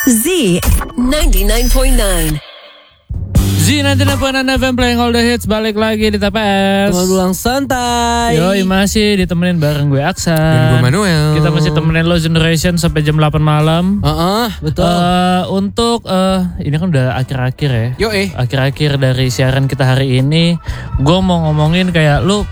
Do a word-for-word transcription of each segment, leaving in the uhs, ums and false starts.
Z ninety-nine point nine. Z sembilan puluh sembilan F M playing all the hits, balik lagi di T P S. Selamat ulang santai. Yoi, masih ditemenin bareng gue Aksan. Dan gue Manuel. Kita masih temenin lo Generation sampai jam delapan malam. Heeh, uh-uh, betul. Uh, untuk uh, ini kan udah akhir-akhir ya. Yoi. Akhir-akhir dari siaran kita hari ini, gue mau ngomongin kayak lu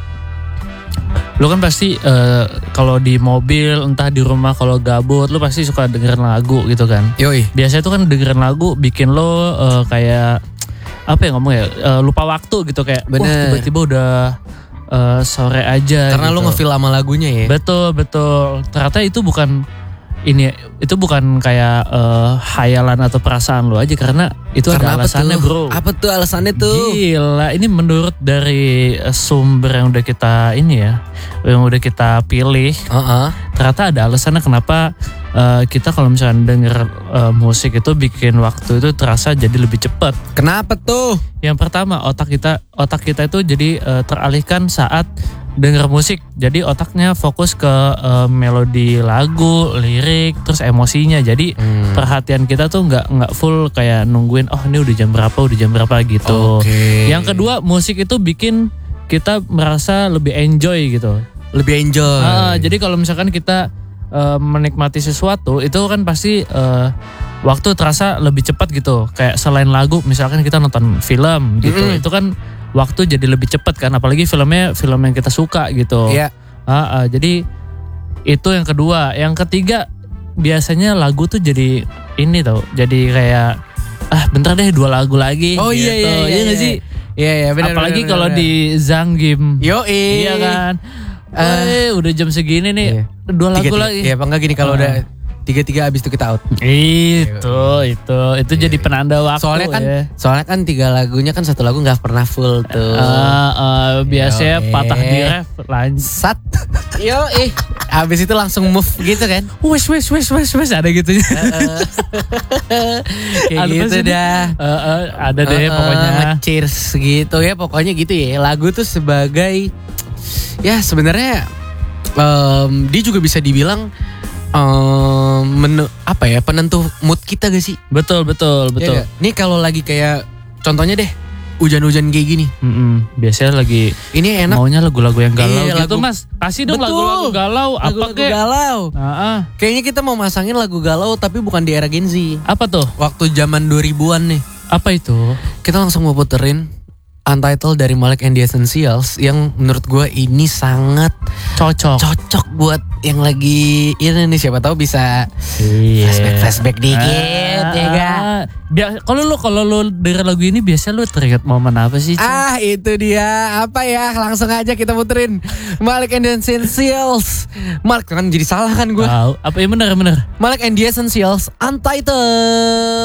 Lu kan pasti uh, kalau di mobil, entah di rumah kalau gabut, lu pasti suka dengerin lagu gitu kan. Yoi. Biasanya tuh kan dengerin lagu bikin lo uh, kayak apa ya ngomong ya, uh, lupa waktu gitu kayak. Bener. Wah tiba-tiba udah uh, sore aja. Karena gitu. lu ngefeel sama lagunya ya. Betul betul. Ternyata itu bukan ini, itu bukan kayak uh, hayalan atau perasaan lo aja, karena itu Karena ada alasannya tuh? bro. Apa tuh alasannya tuh? Gila, ini menurut dari uh, sumber yang udah kita ini ya, yang udah kita pilih. Heeh. Ternyata ada alasannya kenapa uh, kita kalau misalnya denger uh, musik itu bikin waktu itu terasa jadi lebih cepat. Kenapa tuh? Yang pertama, otak kita otak kita itu jadi uh, teralihkan saat denger musik. Jadi otaknya fokus ke uh, melodi lagu, lirik, terus emosinya. Jadi hmm. perhatian kita tuh nggak nggak full kayak nungguin oh ini udah jam berapa, udah jam berapa gitu. Okay. Yang kedua, musik itu bikin kita merasa lebih enjoy gitu. Lebih enjoy. Uh, jadi kalau misalkan kita uh, menikmati sesuatu itu kan pasti uh, waktu terasa lebih cepat gitu. Kayak selain lagu, misalkan kita nonton film gitu, Mm-hmm. itu kan waktu jadi lebih cepat kan, apalagi filmnya film yang kita suka gitu. Iya. Uh, uh, jadi itu yang kedua. Yang ketiga, biasanya lagu tuh jadi ini tau, jadi kayak ah bentar deh dua lagu lagi. Oh gitu. iya iya iya. Iya gak sih? Iya iya benar. Apalagi kalau di Zanggim. Yoi. Iya kan. Uh, Eh udah jam segini nih, iya. dua lagu tiga, lagi. Iya apa enggak gini kalau Uh. udah tiga-tiga abis itu kita out. Itu, itu, itu jadi penanda waktu. Soalnya kan, ya. soalnya kan tiga lagunya kan satu lagu nggak pernah full tuh. Uh, uh, biasanya Yo, patah eh. di ref, lanjut. Sat. Yo eh. Abis itu langsung move gitu kan. Wes, wes, wes, wes, wes, ada gitunya. Kayak Ada gitu sih. dah. Uh, uh, ada deh Uh, pokoknya. Cheers gitu ya, pokoknya gitu ya. Lagu tuh sebagai ya sebenarnya um, dia juga bisa dibilang um, menu, apa ya penentu mood kita gak sih? Betul, betul, betul. Ya, nih kalau lagi kayak contohnya deh hujan-hujan kayak gini. Mm-mm, biasanya lagi Ini enak. maunya lagu-lagu yang galau Iya, gitu lagu- mas. Kasih dong Betul. lagu-lagu galau. Apa Lagu-lagu kek? galau. Nah, ah. Kayaknya kita mau masangin lagu galau tapi bukan di era Gen Z. Apa tuh? Waktu zaman dua ribuan nih. Apa itu? Kita langsung mau puterin Untitled dari Malik and the Essentials yang menurut gue ini sangat Cocok. cocok buat yang lagi ini nih, siapa tahu bisa Iya. flashback flashback dikit Ah, ya kan. ah. Bia- Kalau lu kalau lu denger lagu ini biasa lu teringat momen apa sih? Cing? Ah itu dia apa ya, langsung aja kita puterin Malik and the Essentials. Malik kan jadi salah kan gue. Tahu. Apa yang benar benar? Malik and the Essentials Untitled.